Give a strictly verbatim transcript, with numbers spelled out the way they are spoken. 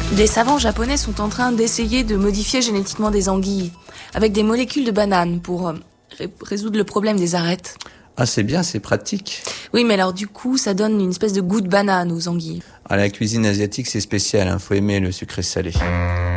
Des savants japonais sont en train d'essayer de modifier génétiquement des anguilles avec des molécules de banane pour euh, ré- résoudre le problème des arêtes. Ah, c'est bien, c'est pratique. Oui, mais alors du coup, ça donne une espèce de goût de banane aux anguilles. Ah, la cuisine asiatique, c'est spécial, hein. Faut aimer le sucré salé.